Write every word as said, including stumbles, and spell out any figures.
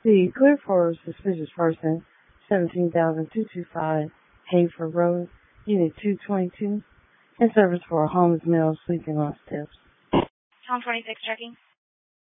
The clear for suspicious person, seventeen thousand two hundred twenty-five Hayford Road, Unit two twenty-two, in service for a homeless male sleeping on steps. Home twenty-six checking.